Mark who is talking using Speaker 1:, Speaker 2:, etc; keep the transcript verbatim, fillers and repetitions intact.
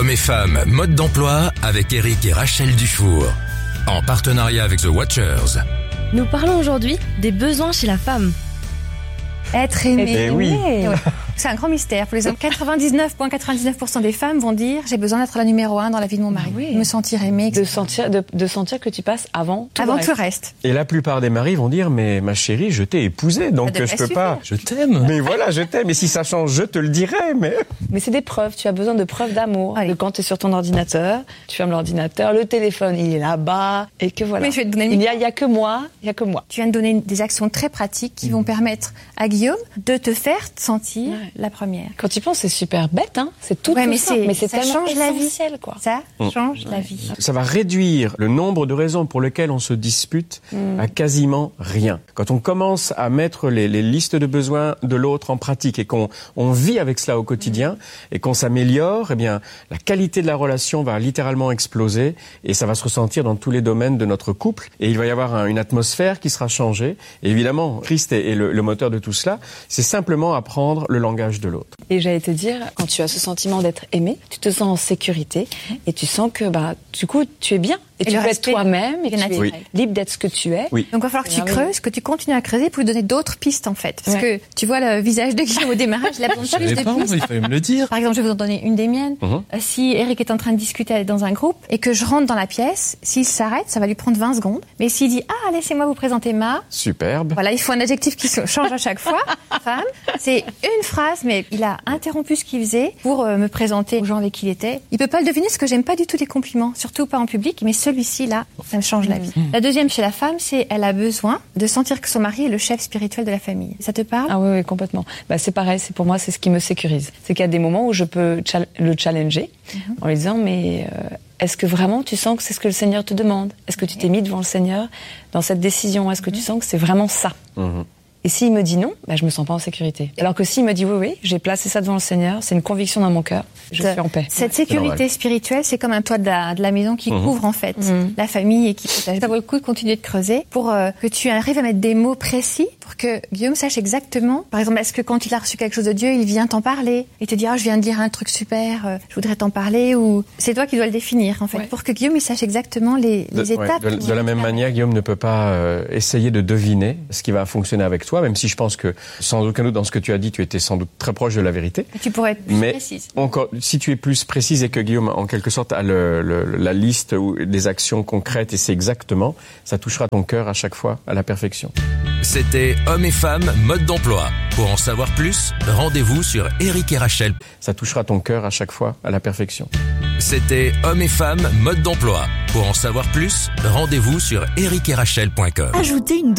Speaker 1: Hommes et femmes, mode d'emploi avec Eric et Rachel Dufour. En partenariat avec The Watchers.
Speaker 2: Nous parlons aujourd'hui des besoins chez la femme.
Speaker 3: Être aimé.
Speaker 4: Eh oui.
Speaker 3: Ouais. C'est un grand mystère. Pour les hommes, quatre-vingt-dix-neuf virgule quatre-vingt-dix-neuf pour cent des femmes vont dire j'ai besoin d'être la numéro un dans la vie de mon mari,
Speaker 5: Ah oui.
Speaker 3: me sentir aimé,
Speaker 5: De sentir, de, de sentir que tu passes avant tout
Speaker 3: avant
Speaker 5: le
Speaker 3: tout
Speaker 5: reste.
Speaker 3: le reste.
Speaker 4: Et la plupart des maris vont dire mais ma chérie, je t'ai épousée, donc
Speaker 3: Ça devrait
Speaker 4: je peux
Speaker 3: suffire.
Speaker 4: pas.
Speaker 6: Je t'aime.
Speaker 4: Mais voilà, je t'aime. Et si ça change, je te le dirai. Mais
Speaker 5: Mais c'est des preuves. Tu as besoin de preuves d'amour.
Speaker 3: Allez.
Speaker 5: De quand tu es sur ton ordinateur, tu fermes l'ordinateur, le téléphone il est là-bas et que voilà.
Speaker 3: Mais je vais te donner une-
Speaker 5: Il y a, il y a que moi, il y a que moi.
Speaker 3: Tu viens de donner des actions très pratiques qui vont permettre à Guillaume de te faire sentir
Speaker 5: Ouais.
Speaker 3: la première.
Speaker 5: Quand tu y penses, c'est super bête, hein. C'est tout,
Speaker 3: Ouais,
Speaker 5: tout
Speaker 3: mais
Speaker 5: simple,
Speaker 3: c'est-
Speaker 5: mais c'est
Speaker 3: ça
Speaker 5: tellement
Speaker 3: change la vie.
Speaker 5: essentiel, quoi.
Speaker 3: Ça change la vie.
Speaker 4: ça va réduire le nombre de raisons pour lesquelles on se dispute à quasiment rien. Quand on commence à mettre les, les listes de besoins de l'autre en pratique et qu'on on vit avec cela au quotidien et qu'on s'améliore, eh bien, la qualité de la relation va littéralement exploser et ça va se ressentir dans tous les domaines de notre couple et il va y avoir un- une atmosphère qui sera changée. Et évidemment, Christ est, est le, le moteur de tout cela. C'est simplement apprendre le langage de l'autre.
Speaker 5: Et j'allais te dire, quand tu as ce sentiment d'être aimé, tu te sens en sécurité et tu sens que, bah, du coup, tu es bien. Et,
Speaker 3: Et
Speaker 5: tu
Speaker 3: le
Speaker 5: peux être
Speaker 3: respect
Speaker 5: toi-même et
Speaker 3: est
Speaker 5: tu es
Speaker 3: naturel.
Speaker 4: Oui.
Speaker 5: libre d'être ce que tu es.
Speaker 4: Oui.
Speaker 3: Donc il va falloir que tu
Speaker 5: Merveilleux.
Speaker 3: creuses, que tu continues à creuser pour lui donner d'autres pistes en fait. Parce
Speaker 5: Ouais.
Speaker 3: que tu vois le visage de Guillaume au démarrage, il a besoin
Speaker 6: Je
Speaker 3: de plus
Speaker 6: savais
Speaker 3: de
Speaker 6: pas,
Speaker 3: pistes.
Speaker 6: il fallait me le dire.
Speaker 3: Par exemple, je vais vous en donner une des miennes.
Speaker 4: Mhm.
Speaker 3: Euh, si Eric est en train de discuter dans un groupe et que je rentre dans la pièce, s'il s'arrête, ça va lui prendre vingt secondes. Mais s'il dit « Ah, laissez-moi vous présenter ma...
Speaker 4: Superbe. »
Speaker 3: Voilà, il faut un adjectif qui se change à chaque fois. Femme, c'est une phrase, mais il a interrompu ce qu'il faisait pour euh, me présenter aux gens avec qui il était. Il peut pas le deviner parce que j'aime pas du tout les compliments, surtout pas en public, mais celui-ci, là, ça me change la vie. La deuxième chez la femme, c'est elle a besoin de sentir que son mari est le chef spirituel de la famille. Ça te parle?
Speaker 5: Ah oui, oui, complètement. Bah, c'est pareil, c'est pour moi, c'est ce qui me sécurise. C'est qu'il y a des moments où je peux chal- le challenger en lui disant, mais euh, est-ce que vraiment tu sens que c'est ce que le Seigneur te demande? Est-ce que tu t'es mis devant le Seigneur dans cette décision? Est-ce que tu sens que c'est vraiment ça?
Speaker 4: Mhm.
Speaker 5: Et s'il me dit non, bah, je me sens pas en sécurité. Alors que s'il me dit oui, oui, j'ai placé ça devant le Seigneur, c'est une conviction dans mon cœur, je suis en paix.
Speaker 3: Cette
Speaker 4: normal.
Speaker 3: sécurité spirituelle, c'est comme un toit de la, de la maison qui
Speaker 4: Mhm.
Speaker 3: couvre en fait
Speaker 5: Mhm.
Speaker 3: la famille et qui protège. Ça vaut le coup de continuer de creuser pour euh, que tu arrives à mettre des mots précis pour que Guillaume sache exactement. Par exemple, est-ce que quand il a reçu quelque chose de Dieu, il vient t'en parler et te dire ah, je viens de dire un truc super, euh, je voudrais t'en parler, ou c'est toi qui dois le définir en fait
Speaker 5: Ouais.
Speaker 3: pour que Guillaume il sache exactement les,
Speaker 4: De,
Speaker 3: les
Speaker 4: ouais,
Speaker 3: étapes.
Speaker 4: de-
Speaker 3: qui
Speaker 4: de la
Speaker 3: vont
Speaker 4: même
Speaker 3: être
Speaker 4: manière, Guillaume ne peut pas euh, essayer de deviner ce qui va fonctionner avec toi, même si je pense que, sans aucun doute, dans ce que tu as dit, tu étais sans doute très proche de la vérité.
Speaker 3: Tu pourrais être plus
Speaker 4: Mais
Speaker 3: précise.
Speaker 4: encore, si tu es plus précise et que Guillaume, en quelque sorte, a le, le- la liste ou des actions concrètes et c'est exactement, ça touchera ton cœur à chaque fois à la perfection.
Speaker 1: C'était Hommes et femmes, mode d'emploi. Pour en savoir plus, rendez-vous sur Eric et Rachel.
Speaker 4: Ça touchera ton cœur à chaque fois à la perfection.
Speaker 1: C'était Hommes et femmes, mode d'emploi. Pour en savoir plus, rendez-vous sur eric et rachel point com.
Speaker 2: Ajoutez une